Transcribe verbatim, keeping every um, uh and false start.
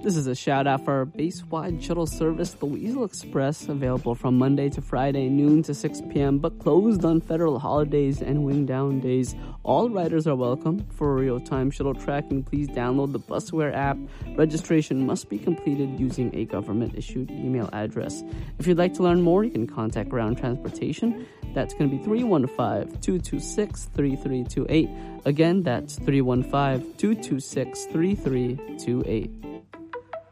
This is a shout out for our base-wide shuttle service, the Weasel Express, available from Monday to Friday, noon to six p.m., but closed on federal holidays and wing-down days. All riders are welcome. For real-time shuttle tracking, please download the Busware app. Registration must be completed using a government-issued email address. If you'd like to learn more, you can contact Ground Transportation. That's going to be three one five, two two six, three three two eight. Again, that's three one five, two two six, three three two eight.